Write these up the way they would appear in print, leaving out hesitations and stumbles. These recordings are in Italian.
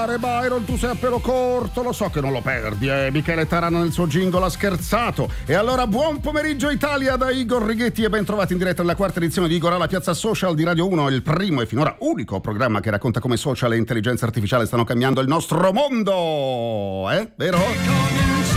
Byron, tu sei a pelo corto, lo so che non lo perdi, Michele Tarano nel suo jingle ha scherzato. E allora buon pomeriggio Italia da Igor Righetti e ben trovati in diretta nella quarta edizione di Igor alla Piazza Social di Radio 1, il primo e finora unico programma che racconta come social e intelligenza artificiale stanno cambiando il nostro mondo, vero?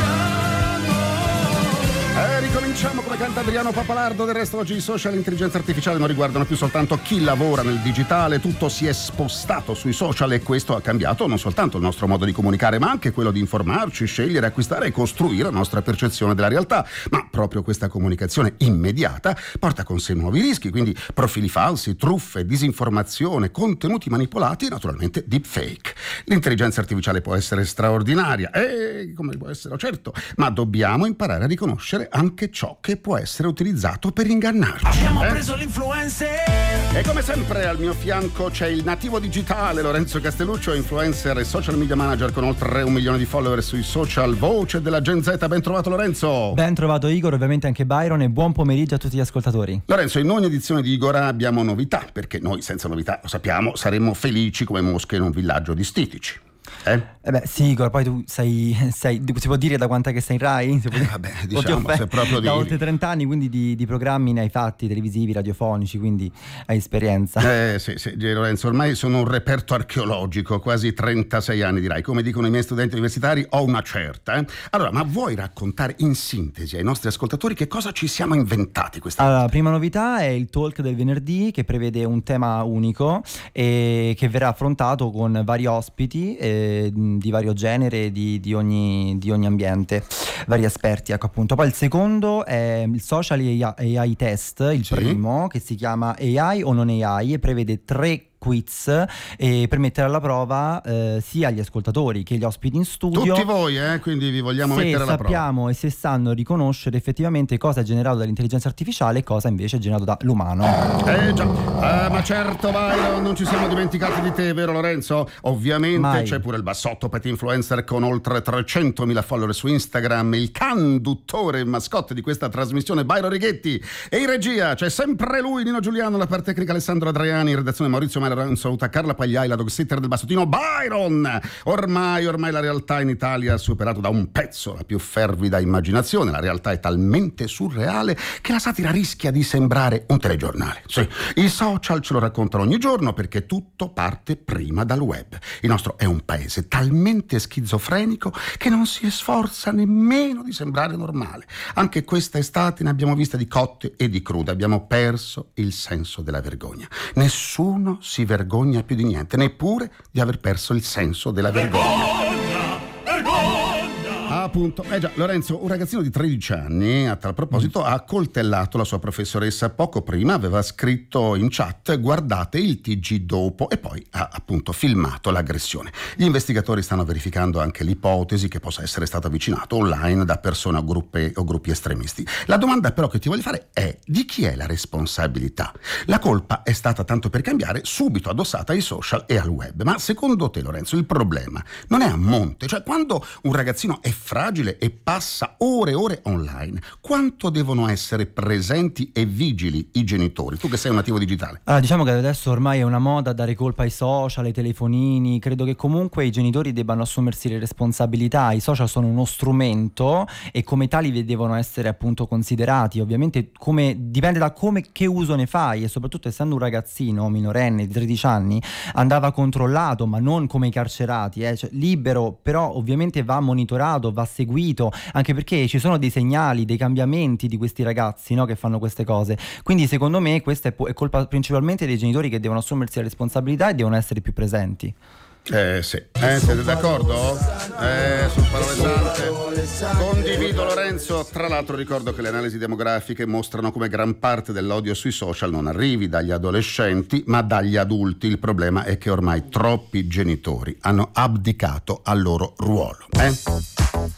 Ricominciamo come canta Adriano Papalardo. Del resto oggi i social e l'intelligenza artificiale non riguardano più soltanto chi lavora nel digitale, tutto si è spostato sui social e questo ha cambiato non soltanto il nostro modo di comunicare ma anche quello di informarci, scegliere, acquistare e costruire la nostra percezione della realtà. Ma proprio questa comunicazione immediata porta con sé nuovi rischi, quindi profili falsi, truffe, disinformazione, contenuti manipolati e naturalmente deepfake. L'intelligenza artificiale può essere straordinaria, come può essere, certo, ma dobbiamo imparare a riconoscere anche ciò che può essere utilizzato per ingannarci. Abbiamo preso l'influencer! E come sempre al mio fianco c'è il nativo digitale Lorenzo Castelluccio, influencer e social media manager con oltre 1 milione di follower sui social, voce della Gen Z. Ben trovato Lorenzo. Ben trovato Igor, ovviamente anche Byron, e buon pomeriggio a tutti gli ascoltatori. Lorenzo, in ogni edizione di Igor abbiamo novità, perché noi senza novità, lo sappiamo, saremmo felici come mosche in un villaggio di stitici. Sì, Igor, poi tu sei si può dire da quant'è che sei in Rai? Diciamo, se proprio da oltre 30 anni, quindi di programmi ne hai fatti, televisivi, radiofonici, quindi hai esperienza. Sì, Lorenzo, ormai sono un reperto archeologico, quasi 36 anni di Rai. Come dicono i miei studenti universitari, ho una certa. Allora, ma vuoi raccontare in sintesi ai nostri ascoltatori che cosa ci siamo inventati questa volta? La prima novità è il talk del venerdì, che prevede un tema unico e che verrà affrontato con vari ospiti di vario genere, di ogni ambiente, vari esperti, ecco appunto. Poi il secondo è il social AI test, il primo, che si chiama AI o non AI, e prevede 3 quiz per mettere alla prova sia gli ascoltatori che gli ospiti in studio. Tutti voi, quindi vi vogliamo mettere alla prova. Se sappiamo e se sanno riconoscere effettivamente cosa è generato dall'intelligenza artificiale e cosa invece è generato dall'umano. Ma certo, vai, non ci siamo dimenticati di te, vero Lorenzo? Ovviamente c'è pure il bassotto pet influencer con oltre 300.000 follower su Instagram, il conduttore e mascotte di questa trasmissione, Byron Righetti. E in regia c'è sempre lui, Nino Giuliano, la parte tecnica Alessandro Adriani, in redazione Maurizio Melo. Un saluto a Carla Pagliai, la dog sitter del bassottino Byron. Ormai la realtà in Italia ha superato da un pezzo la più fervida immaginazione. La realtà è talmente surreale che la satira rischia di sembrare un telegiornale. Sì, i social ce lo raccontano ogni giorno perché tutto parte prima dal web. Il nostro è un paese talmente schizofrenico che non si sforza nemmeno di sembrare normale. Anche questa estate ne abbiamo viste di cotte e di crude. Abbiamo perso il senso della vergogna. Nessuno si vergogna più di niente, neppure di aver perso il senso della vergogna. Appunto, già, Lorenzo, un ragazzino di 13 anni, a tal proposito, ha accoltellato la sua professoressa. Poco prima aveva scritto in chat: guardate il TG dopo, e poi ha appunto filmato l'aggressione. Gli investigatori stanno verificando anche l'ipotesi che possa essere stato avvicinato online da persone o gruppi estremisti. La domanda però che ti voglio fare è: di chi è la responsabilità? La colpa è stata, tanto per cambiare, subito addossata ai social e al web. Ma secondo te, Lorenzo, il problema non è a monte? Cioè, quando un ragazzino è fragile e passa ore e ore online, quanto devono essere presenti e vigili i genitori? Tu che sei un nativo digitale. Diciamo che adesso ormai è una moda dare colpa ai social, ai telefonini. Credo che comunque i genitori debbano assumersi le responsabilità. I social sono uno strumento e come tali devono essere appunto considerati. Ovviamente dipende da che uso ne fai, e soprattutto essendo un ragazzino minorenne di 13 anni andava controllato, ma non come i carcerati, cioè, libero, però ovviamente va monitorato, va seguito, anche perché ci sono dei segnali, dei cambiamenti di questi ragazzi, no, che fanno queste cose. Quindi secondo me questa è colpa principalmente dei genitori, che devono assumersi la responsabilità e devono essere più presenti. Sì. Siete d'accordo? Sono parole tante. Condivido, Lorenzo. Tra l'altro ricordo che le analisi demografiche mostrano come gran parte dell'odio sui social non arrivi dagli adolescenti ma dagli adulti. Il problema è che ormai troppi genitori hanno abdicato al loro ruolo.